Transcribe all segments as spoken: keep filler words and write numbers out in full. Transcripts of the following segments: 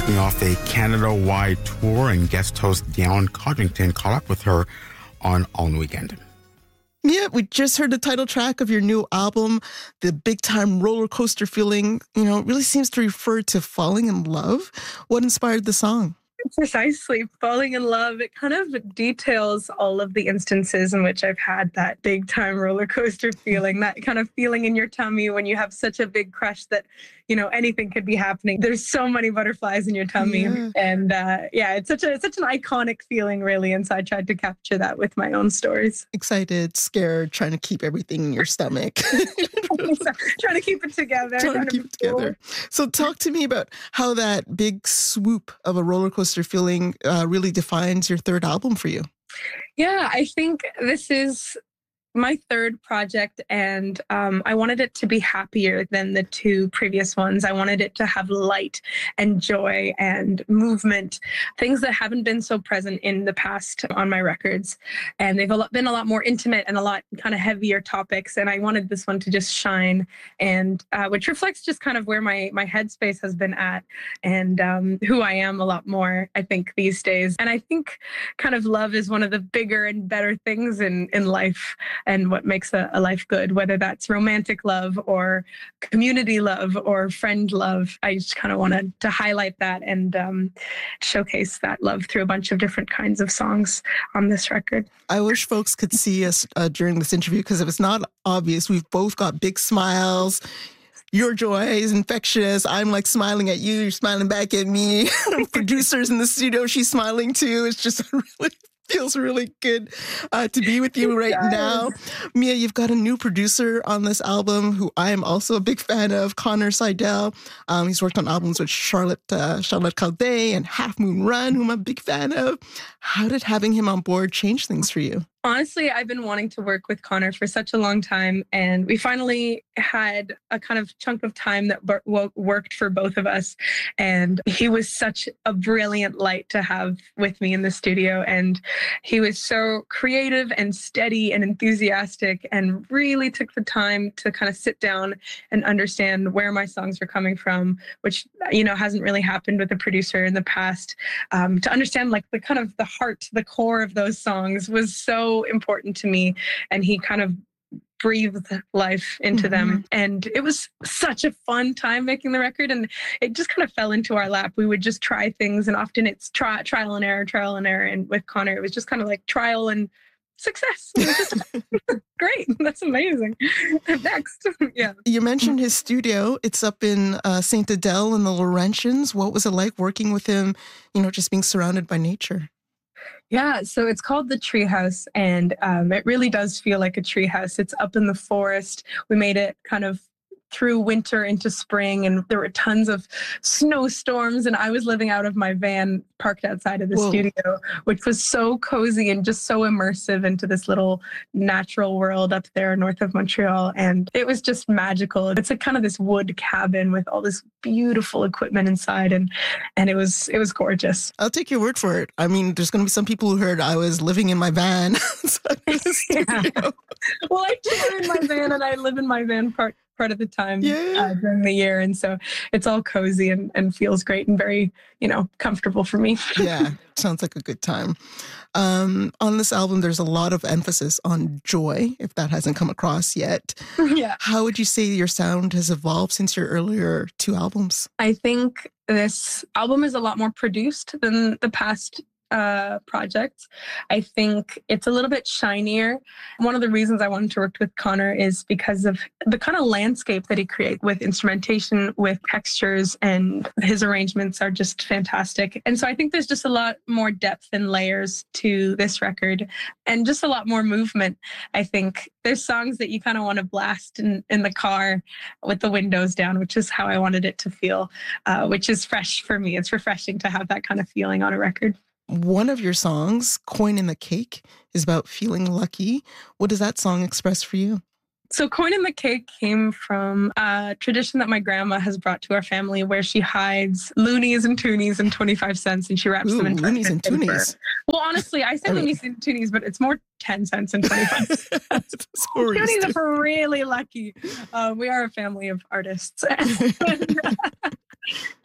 kicking off a Canada-wide tour, and guest host Dion Codrington caught up with her on All New Weekend. Yeah, we just heard the title track of your new album, the big time roller coaster feeling. You know, it really seems to refer to falling in love. What inspired the song? Precisely, falling in love. It kind of details all of the instances in which I've had that big time roller coaster feeling, that kind of feeling in your tummy when you have such a big crush that, you know, anything could be happening. There's so many butterflies in your tummy. Yeah. And uh, yeah, it's such a it's such an iconic feeling, really. And so I tried to capture that with my own stories. Excited, scared, trying to keep everything in your stomach. Trying to keep it together. Trying, trying to keep it together. Cool. So talk to me about how that big swoop of a roller coaster feeling uh, really defines your third album for you. Yeah, I think this is my third project, and um, I wanted it to be happier than the two previous ones. I wanted it to have light and joy and movement, things that haven't been so present in the past on my records. And they've a lot, been a lot more intimate and a lot kind of heavier topics. And I wanted this one to just shine, and uh, which reflects just kind of where my my headspace has been at, and um, who I am a lot more, I think, these days. And I think kind of love is one of the bigger and better things in, in life, and what makes a, a life good, whether that's romantic love or community love or friend love. I just kind of wanted to highlight that and um, showcase that love through a bunch of different kinds of songs on this record. I wish folks could see us uh, during this interview, because if it's not obvious, we've both got big smiles. Your joy is infectious. I'm like smiling at you. You're smiling back at me. Producers in the studio, she's smiling too. It's just really feels really good uh, to be with you right now. Mia, you've got a new producer on this album who I am also a big fan of, Connor Seidel. Um, he's worked on albums with Charlotte uh, Charlotte Calday and Half Moon Run, who I'm a big fan of. How did having him on board change things for you? Honestly, I've been wanting to work with Connor for such a long time, and we finally had a kind of chunk of time that worked for both of us. And he was such a brilliant light to have with me in the studio. And he was so creative and steady and enthusiastic, and really took the time to kind of sit down and understand where my songs were coming from, which, you know, hasn't really happened with a producer in the past. Um, to understand like the kind of the heart, the core of those songs was so important to me, and he kind of breathed life into mm-hmm. them. And it was such a fun time making the record, and it just kind of fell into our lap. We would just try things, and often it's try, trial and error, trial and error. And with Connor, it was just kind of like trial and success. It was just great. That's amazing. Next. Yeah. You mentioned his studio. It's up in uh, Saint Adele in the Laurentians. What was it like working with him, you know, just being surrounded by nature? Yeah, so it's called the Treehouse, and um, it really does feel like a treehouse. It's up in the forest. We made it kind of through winter into spring, and there were tons of snowstorms, and I was living out of my van parked outside of the Whoa. studio, which was so cozy and just so immersive into this little natural world up there north of Montreal. And it was just magical. It's a kind of this wood cabin with all this beautiful equipment inside, and and it was it was gorgeous. I'll take your word for it. I mean, there's going to be some people who heard I was living in my van. Yeah. Well, I do live in my van, and I live in my van part part of the time yeah. uh, during the year. And so it's all cozy and, and feels great and very, you know, comfortable for me. Yeah, sounds like a good time. Um, on this album, there's a lot of emphasis on joy, if that hasn't come across yet. Yeah. How would you say your sound has evolved since your earlier two albums? I think this album is a lot more produced than the past uh projects. I think it's a little bit shinier. One of the reasons I wanted to work with Connor is because of the kind of landscape that he creates with instrumentation, with textures, and his arrangements are just fantastic. And so I think there's just a lot more depth and layers to this record, and just a lot more movement. I think there's songs that you kind of want to blast in, in the car with the windows down, which is how I wanted it to feel, uh, which is fresh for me. It's refreshing to have that kind of feeling on a record. One of your songs, Coin in the Cake, is about feeling lucky. What does that song express for you? So Coin in the Cake came from a tradition that my grandma has brought to our family, where she hides loonies and toonies and twenty-five cents, and she wraps Ooh, them in loonies and paper. toonies. Well, honestly, I say I mean, loonies and toonies, but it's more ten cents and twenty-five cents. Toonies if we're really lucky. Uh, we are a family of artists. and,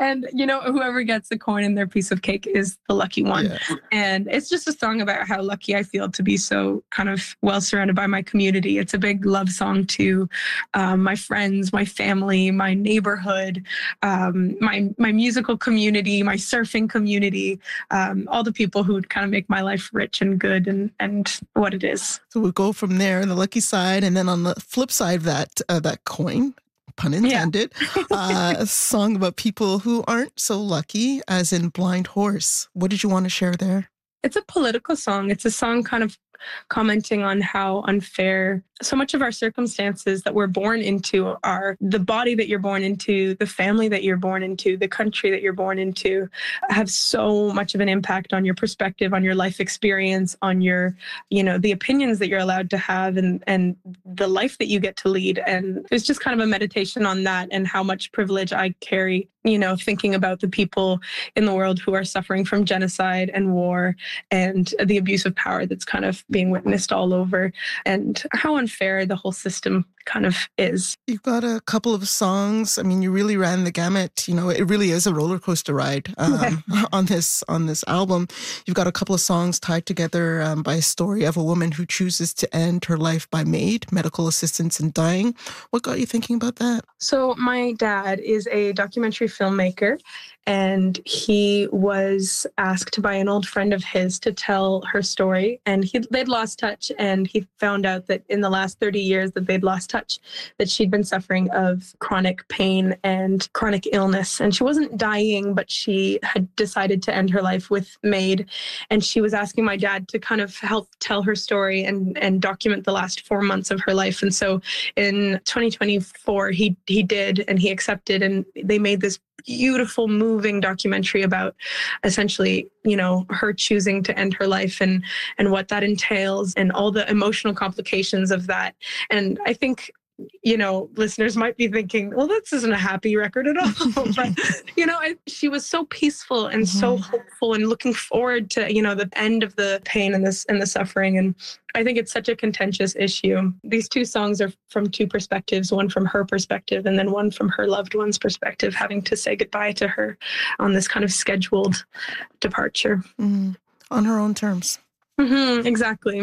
And, you know, whoever gets the coin in their piece of cake is the lucky one. Yeah. And it's just a song about how lucky I feel to be so kind of well surrounded by my community. It's a big love song to um, my friends, my family, my neighborhood, um, my my musical community, my surfing community, um, all the people who kind of make my life rich and good and, and what it is. So we'll go from there, the lucky side, and then on the flip side of that, uh, that coin, pun intended, yeah. uh, a song about people who aren't so lucky, as in Blind Horse. What did you want to share there? It's a political song. It's a song kind of commenting on how unfair so much of our circumstances that we're born into are the body that you're born into, the family that you're born into, the country that you're born into have so much of an impact on your perspective, on your life experience, on your, you know, the opinions that you're allowed to have and, and the life that you get to lead. And it's just kind of a meditation on that and how much privilege I carry, you know, thinking about the people in the world who are suffering from genocide and war and the abuse of power that's kind of being witnessed all over and how unfair the whole system kind of is. You've got a couple of songs. I mean, you really ran the gamut. You know, it really is a roller coaster ride um, on this on this album. You've got a couple of songs tied together um, by a story of a woman who chooses to end her life by MAID, medical assistance in dying. What got you thinking about that? So my dad is a documentary filmmaker, and he was asked by an old friend of his to tell her story. And he, they'd lost touch, and he found out that in the last thirty years that they'd lost touch, that she'd been suffering of chronic pain and chronic illness. And she wasn't dying, but she had decided to end her life with MAID. And she was asking my dad to kind of help tell her story and, and document the last four months of her life. And so in twenty twenty-four, he he did, and he accepted, and they made this beautiful, moving documentary about essentially, you know, her choosing to end her life and and what that entails and all the emotional complications of that. And I think, you know, listeners might be thinking, well, this isn't a happy record at all. But, you know, I, she was so peaceful and mm-hmm. so hopeful and looking forward to, you know, the end of the pain and this and the suffering. And I think it's such a contentious issue. These two songs are from two perspectives, one from her perspective and then one from her loved one's perspective, having to say goodbye to her on this kind of scheduled departure. Mm-hmm. On her own terms. Mm-hmm, exactly.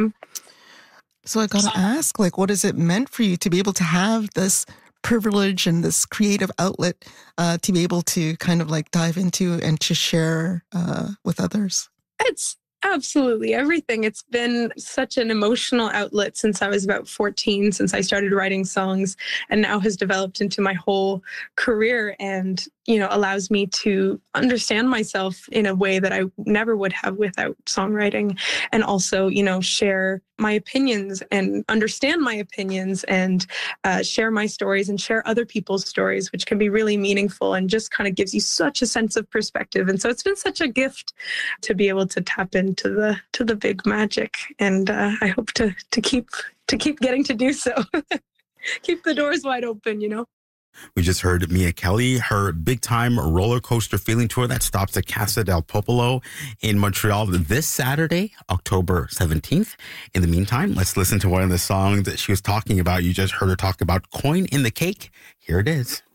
So I got to ask, like, what has it meant for you to be able to have this privilege and this creative outlet uh, to be able to kind of like dive into and to share uh, with others? It's absolutely everything. It's been such an emotional outlet since I was about fourteen, since I started writing songs, and now has developed into my whole career and, you know, allows me to understand myself in a way that I never would have without songwriting, and also, you know, share my opinions and understand my opinions and uh, share my stories and share other people's stories, which can be really meaningful and just kind of gives you such a sense of perspective. And so it's been such a gift to be able to tap into the to the big magic. And uh, I hope to to keep to keep getting to do so. Keep the doors wide open, you know. We just heard Mia Kelly, her big-time roller coaster feeling tour that stops at Casa del Popolo in Montreal this Saturday, October seventeenth. In the meantime, let's listen to one of the songs that she was talking about. You just heard her talk about Coin in the Cake. Here it is.